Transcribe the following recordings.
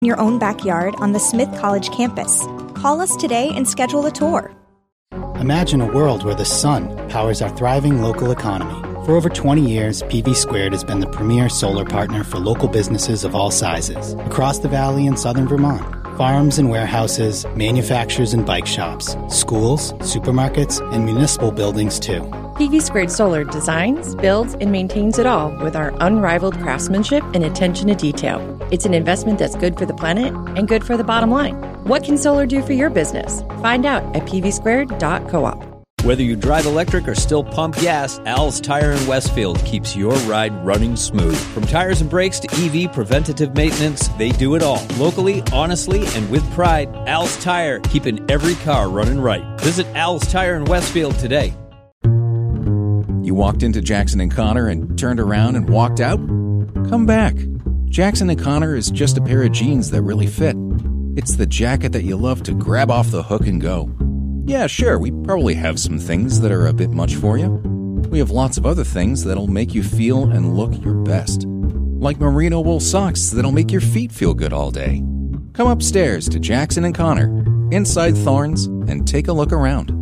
in your own backyard on the Smith College campus. Call us today and schedule a tour. Imagine a world where the sun powers our thriving local economy. For over 20 years, PV Squared has been the premier solar partner for local businesses of all sizes across the valley in southern Vermont. Farms and warehouses, manufacturers and bike shops, schools, supermarkets, and municipal buildings too. PV Squared Solar designs, builds, and maintains it all with our unrivaled craftsmanship and attention to detail. It's an investment that's good for the planet and good for the bottom line. What can solar do for your business? Find out at pvsquared.coop. Whether you drive electric or still pump gas, Al's Tire in Westfield keeps your ride running smooth. From tires and brakes to EV preventative maintenance, they do it all. Locally, honestly, and with pride, Al's Tire, keeping every car running right. Visit Al's Tire in Westfield today. You walked into Jackson & Connor and turned around and walked out? Come back. Jackson & Connor is just a pair of jeans that really fit. It's the jacket that you love to grab off the hook and go. Yeah, sure, we probably have some things that are a bit much for you. We have lots of other things that'll make you feel and look your best. Like merino wool socks that'll make your feet feel good all day. Come upstairs to Jackson & Connor, inside Thorns, and take a look around.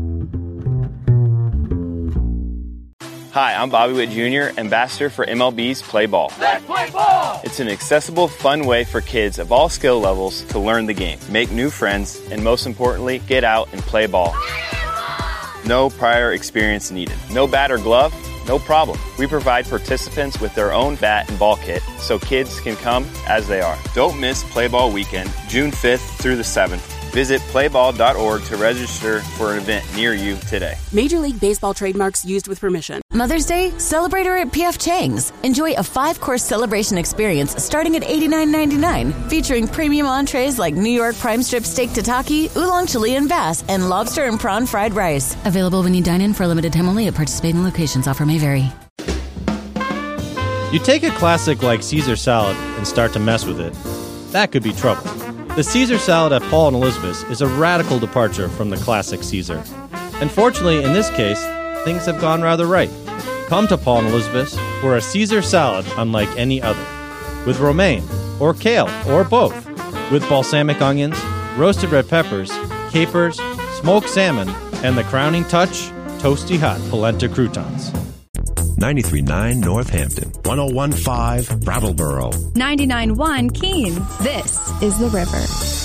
Hi, I'm Bobby Witt Jr., ambassador for MLB's Play Ball. Let's play ball! It's an accessible, fun way for kids of all skill levels to learn the game, make new friends, and most importantly, get out and play ball. No prior experience needed. No bat or glove? No problem. We provide participants with their own bat and ball kit so kids can come as they are. Don't miss Play Ball Weekend, June 5th through the 7th. Visit playball.org to register for an event near you today. Major League Baseball trademarks used with permission. Mother's Day? Celebrate her at P.F. Chang's. Enjoy a 5-course celebration experience starting at $89.99, featuring premium entrees like New York prime strip steak tataki, oolong Chilean bass, and lobster and prawn fried rice. Available when you dine in for a limited time only at participating locations. Offer may vary. You take a classic like Caesar salad and start to mess with it. That could be trouble. The Caesar salad at Paul and Elizabeth's is a radical departure from the classic Caesar. Unfortunately, in this case, things have gone rather right. Come to Paul and Elizabeth's for a Caesar salad unlike any other, with romaine, or kale, or both, with balsamic onions, roasted red peppers, capers, smoked salmon, and the crowning touch, toasty hot polenta croutons. 93.9 Northampton, 101.5 Brattleboro, 99.1 Keene. This is The River.